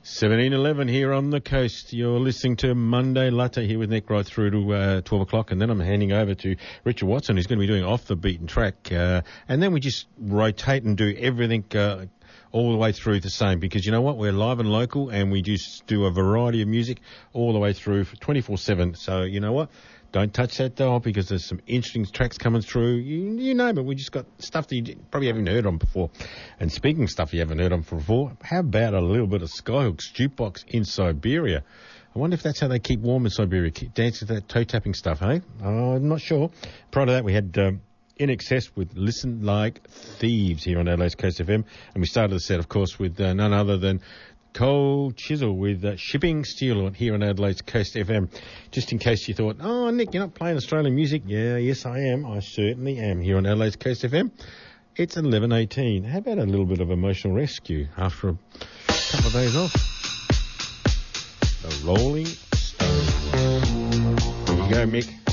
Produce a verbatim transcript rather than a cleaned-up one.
seventeen eleven here on the coast. You're listening to Monday Latte here with Nick right through to uh, twelve o'clock, and then I'm handing over to Richard Watson, who's going to be doing Off the Beaten Track. Uh, and then we just rotate and do everything uh, all the way through the same, because you know what? We're live and local, and we just do a variety of music all the way through twenty-four seven. So you know what? Don't touch that dial, because there's some interesting tracks coming through. You, you name it. We just got stuff that you probably haven't heard on before. And speaking of stuff you haven't heard on before, how about a little bit of Skyhook's Jukebox in Siberia? I wonder if that's how they keep warm in Siberia, keep dancing to that toe-tapping stuff, hey? Oh, I'm not sure. Prior to that, we had um, In Excess with Listen Like Thieves here on Adelaide's Coast F M. And we started the set, of course, with uh, none other than Cold Chisel with uh, Shipping Steel here on Adelaide's Coast F M. Just in case you thought, oh, Nick, you're not playing Australian music. Yeah, yes, I am. I certainly am here on Adelaide's Coast F M. It's eleven eighteen. How about a little bit of emotional rescue after a couple of days off? The Rolling Stones. There you go, Mick.